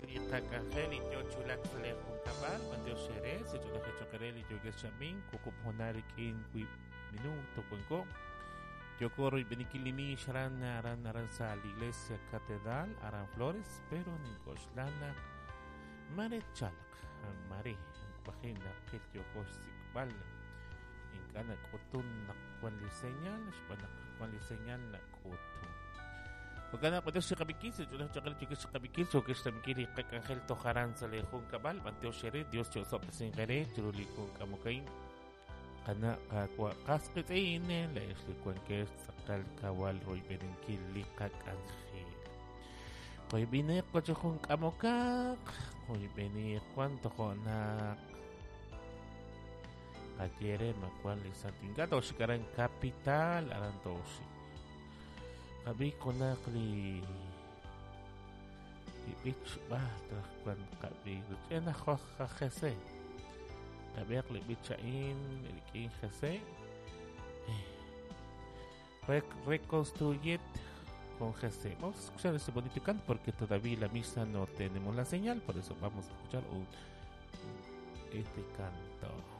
Kakajel y yo chulak sale juntabal, cuando xerez, y yo la chocarel y yo que chamin, kukuponarik in minuto cuenco. Yo corro y benikilimi aran sa la iglesia catedral, aran flores, pero ninkoslana, mare chalak, mare, pagina, que yo cosik vale. En cada cotun na cual señal, cual señal na cotun. Pagkana pa sa kabikis, yo chakal yo sa kabikis, so que sa mikiri kakangel to haran sa lehong kabal, banteo shere, Dios yo sa pasin kare, juruli kong kamukain. Kana kakwa kaskit ine, la esli kwanker sakal kawal roy beninkili kakangel. Koy binir ko chukong kamukak, koy binir kwanto ko na kajere makwal isang tingkat o sikaran kapital aran tosi. Kabi ko na kli bitch ba trakwan kabi na ko kakese kabi kli bitchain ilikin jese reconstruyet con jese. Vamos a escuchar ese bonito canto porque todavía la misa no tenemos la señal, por eso vamos a escuchar este canto.